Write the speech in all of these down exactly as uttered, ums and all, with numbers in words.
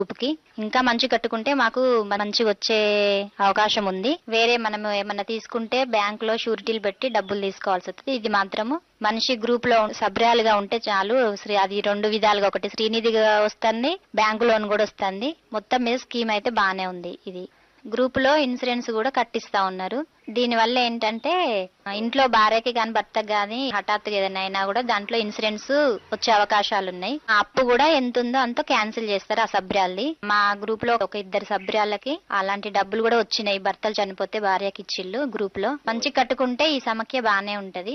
గ్రూప్‌కి. ఇంకా మంచి కట్టుకుంటే మాకు మంచిగొచ్చే అవకాశం ఉంది. వేరే మనము ఏమన్నా తీసుకుంటే బ్యాంక్‌లో షూరిటీలు పెట్టి డబ్బులు తీసుకోవాల్సొస్తది. ఇది మాత్రము మనిషి గ్రూప్‌లో సభ్యురాలుగా ఉంటే చాలు. శ్రీ అది రెండు విధాలుగా ఒకటి శ్రీనిధిగా వస్తుంది, బ్యాంకు లోన్ కూడా వస్తుంది. మొత్తం మీద స్కీమ్ అయితే బానే ఉంది ఇది. గ్రూపులో ఇన్సూరెన్స్ కూడా కట్టిస్తా ఉన్నారు. దీని వల్ల ఏంటంటే ఇంట్లో భార్యకి గాని భర్తకి గాని హఠాత్తుగా ఏదైనా అయినా కూడా దాంట్లో ఇన్సూరెన్స్ వచ్చే అవకాశాలు ఉన్నాయి. ఆ అప్పు కూడా ఎంత ఉందో అంత క్యాన్సిల్ చేస్తారు ఆ సభ్యురాల్ని. మా గ్రూప్ లో ఒక ఇద్దరు సభ్యురాలకి అలాంటి డబ్బులు కూడా వచ్చినాయి. భర్తలు చనిపోతే భార్యకి ఇచ్చిళ్ళు. గ్రూప్ లో మంచి కట్టుకుంటే ఈ సమాఖ్య బానే ఉంటది.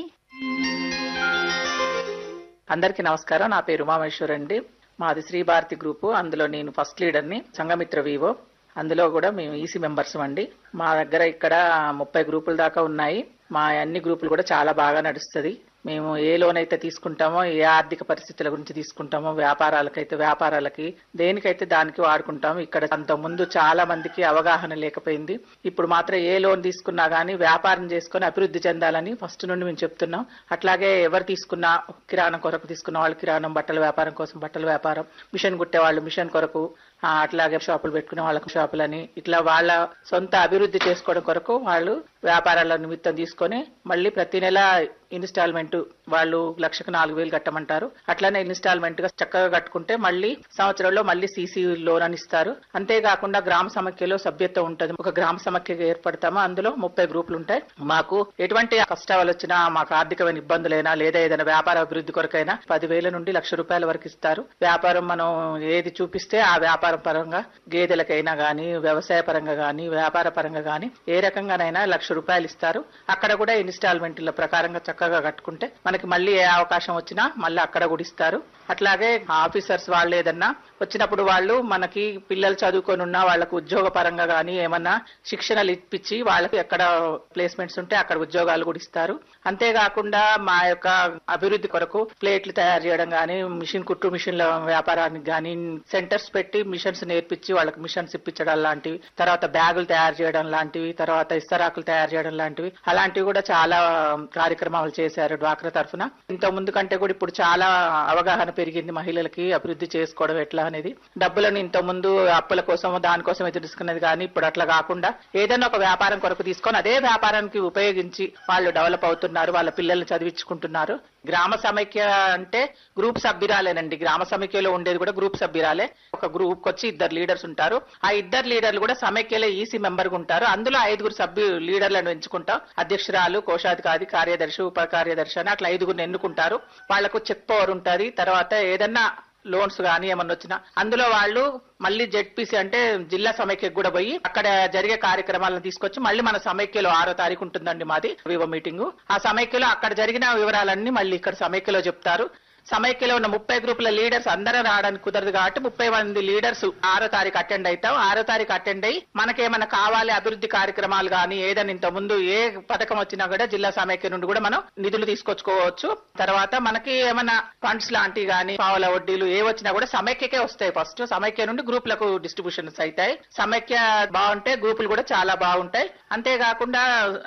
అందరికీ నమస్కారం. నా పేరు ఉమామేశ్వర్ అండి. మాది శ్రీ భారతి గ్రూపు. అందులో నేను ఫస్ట్ లీడర్ ని. సంఘమిత్ర వివో. అందులో కూడా మేము ఈసీ మెంబర్స్ అండి. మా దగ్గర ఇక్కడ ముప్పై గ్రూపుల దాకా ఉన్నాయి. మా అన్ని గ్రూపులు కూడా చాలా బాగా నడుస్తుంది. మేము ఏ లోన్ అయితే తీసుకుంటామో, ఏ ఆర్థిక పరిస్థితుల గురించి తీసుకుంటామో, వ్యాపారాలకైతే వ్యాపారాలకి, దేనికైతే దానికి వాడుకుంటాము. ఇక్కడ అంత ముందు చాలా మందికి అవగాహన లేకపోయింది. ఇప్పుడు మాత్రం ఏ లోన్ తీసుకున్నా గానీ వ్యాపారం చేసుకుని అభివృద్ధి చెందాలని ఫస్ట్ నుండి మేము చెప్తున్నాం. అట్లాగే ఎవరు తీసుకున్నా, కిరాణం కొరకు తీసుకున్న వాళ్ళు కిరాణం, బట్టల వ్యాపారం కోసం బట్టల వ్యాపారం, మిషన్ కుట్టే వాళ్ళు మిషన్ కొరకు, అట్లాగే షాపులు పెట్టుకునే వాళ్ళకు షాపులని, ఇట్లా వాళ్ళ సొంత అభివృద్ధి చేసుకోవడం కొరకు వాళ్ళు వ్యాపారాల నిమిత్తం తీసుకొని మళ్ళీ ప్రతి నెల ఇన్స్టాల్మెంట్ వాళ్ళు లక్షకు నాలుగు వేలు కట్టమంటారు. అట్లానే ఇన్స్టాల్మెంట్ గా చక్కగా కట్టుకుంటే మళ్ళీ సంవత్సరంలో మళ్ళీ సీసీ లోన్ అని ఇస్తారు. అంతేకాకుండా గ్రామ సమాఖ్యలో సభ్యత్వం ఉంటుంది. ఒక గ్రామ సమాఖ్యగా ఏర్పడతామో అందులో ముప్పై గ్రూపులు ఉంటాయి. మాకు ఎటువంటి కష్టాలు వచ్చినా, మాకు ఆర్థికమైన ఇబ్బందులైనా లేదా ఏదైనా వ్యాపార అభివృద్ధి కొరకైనా పదివేల నుండి లక్ష రూపాయల వరకు ఇస్తారు. వ్యాపారం మనం ఏది చూపిస్తే ఆ వ్యాపారం పరంగా, గేదెలకైనా గానీ, వ్యవసాయ పరంగా గానీ, వ్యాపార పరంగా గానీ ఏ రకంగానైనా లక్ష రూపాయలు ఇస్తారు. అక్కడ కూడా ఇన్స్టాల్మెంట్ల ప్రకారంగా చక్కగా కట్టుకుంటే మనకి మళ్ళీ ఏ అవకాశం వచ్చినా మళ్ళీ అక్కడ కూడా ఇస్తారు. అట్లాగే ఆఫీసర్స్ వాళ్ళు ఏదన్నా వచ్చినప్పుడు వాళ్ళు మనకి పిల్లలు చదువుకొని ఉన్నా వాళ్ళకు ఉద్యోగ పరంగా గానీ ఏమన్నా శిక్షణలు ఇప్పించి వాళ్ళకి ఎక్కడ ప్లేస్మెంట్స్ ఉంటే అక్కడ ఉద్యోగాలు కూడా ఇస్తారు. అంతేకాకుండా మా యొక్క అభివృద్ధి కొరకు ప్లేట్లు తయారు చేయడం గానీ, మిషన్ కుట్టు మిషన్ల వ్యాపారానికి గానీ సెంటర్స్ పెట్టి మిషన్స్ నేర్పించి వాళ్ళకి మిషన్స్ ఇప్పించడం లాంటివి, తర్వాత బ్యాగులు తయారు చేయడం లాంటివి, తర్వాత ఇస్తరాకులు తయారు చేయడం లాంటివి, అలాంటివి కూడా చాలా కార్యక్రమాలు చేశారు డ్వాక్రా తరఫున. ఇంత ముందు కంటే కూడా ఇప్పుడు చాలా అవగాహన పెరిగింది మహిళలకి అభివృద్ధి చేసుకోవడం ఎట్లా అనేది. డబ్బులను ఇంత ముందు అప్పుల కోసం దానికోసం ఎదురు తీసుకునేది కానీ ఇప్పుడు అట్లా కాకుండా ఏదైనా ఒక వ్యాపారం కొరకు తీసుకొని అదే వ్యాపారానికి ఉపయోగించి వాళ్ళు డెవలప్ అవుతున్నారు, వాళ్ళ పిల్లల్ని చదివించుకుంటున్నారు. గ్రామ సమైక్య అంటే గ్రూప్ సభ్యురాలేనండి. గ్రామ సమైక్యలో ఉండేది కూడా గ్రూప్ సభ్యురాలే. ఒక గ్రూప్ వచ్చి ఇద్దరు లీడర్స్ ఉంటారు. ఆ ఇద్దరు లీడర్లు కూడా సమైక్యలో ఈసీ మెంబర్ గా ఉంటారు. అందులో ఐదుగురు సభ్యు లీడర్లను ఎంచుకుంటాం. అధ్యక్షురాలు, కోశాధికారి, కార్యదర్శి, ఉప కార్యదర్శి అని అట్లా ఐదుగురిని ఎన్నుకుంటారు. వాళ్లకు చెక్ పవర్ ఉంటది. తర్వాత ఏదన్నా లోన్స్ గానీ ఏమన్నా వచ్చినా అందులో వాళ్ళు మళ్ళీ జెడ్పీసీ అంటే జిల్లా సమైక్యకు కూడా పోయి అక్కడ జరిగే కార్యక్రమాలను తీసుకొచ్చి మళ్ళీ మన సమైక్యలో ఆరో తారీఖు ఉంటుందండి మాది వివో మీటింగ్. ఆ సమైక్యలో అక్కడ జరిగిన వివరాలన్నీ మళ్ళీ ఇక్కడ సమైక్యలో చెప్తారు. సమైక్యలో ఉన్న ముప్పై గ్రూపుల లీడర్స్ అందరూ రావడానికి కుదరదు కాబట్టి ముప్పై మంది లీడర్స్ ఆరో తారీఖు అటెండ్ అవుతాం. ఆరో తారీఖు అటెండ్ అయ్యి మనకేమైనా కావాలి అభివృద్ధి కార్యక్రమాలు గానీ ఏదైనా ఇంత ముందు ఏ పథకం వచ్చినా కూడా జిల్లా సమైక్య నుండి కూడా మనం నిధులు తీసుకొచ్చుకోవచ్చు. తర్వాత మనకి ఏమైనా ఫండ్స్ లాంటివి గానీ పావుల వడ్డీలు ఏ వచ్చినా కూడా సమైక్యకే వస్తాయి. ఫస్ట్ సమైక్య నుండి గ్రూపులకు డిస్ట్రిబ్యూషన్స్ అవుతాయి. సమైక్య బాగుంటే గ్రూపులు కూడా చాలా బాగుంటాయి. అంతేకాకుండా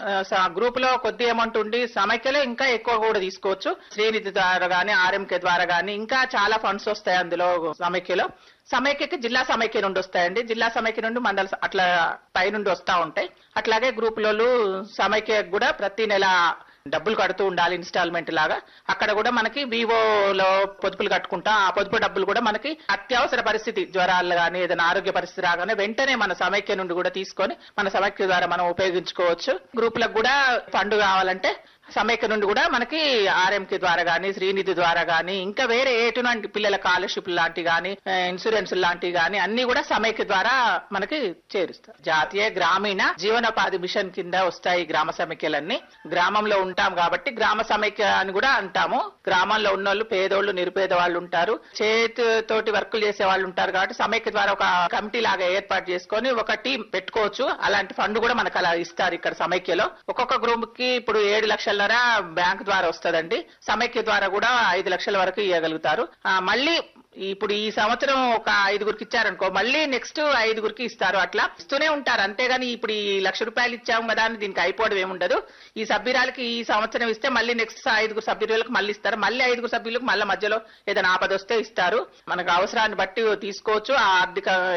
గ్రూప్ లో కొద్ది అమౌంట్ ఉండి సమైక్యలో ఇంకా ఎక్కువ కూడా తీసుకోవచ్చు. శ్రీనిధి ద్వారా గానీ, ఆర్ఎం ద్వారా గానీ ఇంకా చాలా ఫండ్స్ వస్తాయి అందులో సమైక్యలో. సమైక్యకి జిల్లా సమైక్య నుండి వస్తాయండి. జిల్లా సమైక్య నుండి మండల అట్లా పై నుండి వస్తా ఉంటాయి. అట్లాగే గ్రూపులలో సమైక్య కూడా ప్రతి నెల డబ్బులు కడుతూ ఉండాలి ఇన్స్టాల్మెంట్ లాగా. అక్కడ కూడా మనకి వివోలో పొదుపులు కట్టుకుంటాం. ఆ పొదుపు డబ్బులు కూడా మనకి అత్యవసర పరిస్థితి, జ్వరాలు గానీ ఏదైనా ఆరోగ్య పరిస్థితి రాగానే వెంటనే మన సమైక్య నుండి కూడా తీసుకొని మన సమైక్య ద్వారా మనం ఉపయోగించుకోవచ్చు. గ్రూపులకు కూడా ఫండ్ కావాలంటే సమైక్య నుండి కూడా మనకి ఆర్ఎంకే ద్వారా గానీ, శ్రీనిధి ద్వారా గానీ, ఇంకా వేరే ఎటువంటి పిల్లల స్కాలర్షిప్ లాంటి గానీ, ఇన్సూరెన్స్ లాంటివి గానీ అన్ని కూడా సమైక్య ద్వారా మనకి చేరుస్తారు. జాతీయ గ్రామీణ జీవనోపాధి మిషన్ కింద వస్తాయి గ్రామ సమైక్యలన్నీ. గ్రామంలో ఉంటాం కాబట్టి గ్రామ సమైక్య అని కూడా అంటాము. గ్రామంలో ఉన్న వాళ్ళు పేదోళ్ళు, నిరుపేద వాళ్ళు ఉంటారు, చేతితోటి వర్కులు చేసే వాళ్ళు ఉంటారు కాబట్టి సమైక్య ద్వారా ఒక కమిటీ లాగా ఏర్పాటు చేసుకొని ఒక టీం పెట్టుకోవచ్చు. అలాంటి ఫండ్ కూడా మనకు అలా ఇస్తారు ఇక్కడ సమైక్యలో. ఒక్కొక్క గ్రూప్ కి ఇప్పుడు ఏడు లక్షల బ్యాంక్ ద్వారా వస్తుందండి. సమైక్య ద్వారా కూడా ఐదు లక్షల వరకు ఇవ్వగలుగుతారు. మళ్ళీ ఇప్పుడు ఈ సంవత్సరం ఒక ఐదుగురికి ఇచ్చారనుకో, మళ్ళీ నెక్స్ట్ ఐదుగురికి ఇస్తారు. అట్లా ఇస్తూనే ఉంటారు. అంతేగాని ఇప్పుడు ఈ లక్ష రూపాయలు ఇచ్చాము కదా అని దీనికి అయిపోవడం ఏముండదు. ఈ సభ్యురాలకి ఈ సంవత్సరం ఇస్తే మళ్ళీ నెక్స్ట్ ఐదుగురు సభ్యులకు మళ్ళీ ఇస్తారు. మళ్ళీ ఐదుగురు సభ్యులకు మళ్ళీ మధ్యలో ఏదైనా ఆపద వస్తే ఇస్తారు. మనకు అవసరాన్ని బట్టి తీసుకోవచ్చు. ఆ ఆర్థిక